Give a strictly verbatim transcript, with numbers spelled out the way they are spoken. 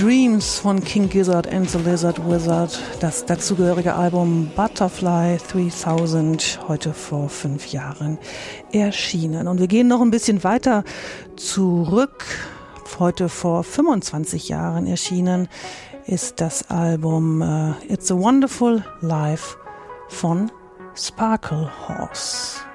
Dreams von King Gizzard and the Lizard Wizard, das dazugehörige Album Butterfly dreitausend, heute vor fünf Jahren erschienen. Und wir gehen noch ein bisschen weiter zurück. Heute vor fünfundzwanzig Jahren erschienen ist das Album uh, It's a Wonderful Life von Sparklehorse.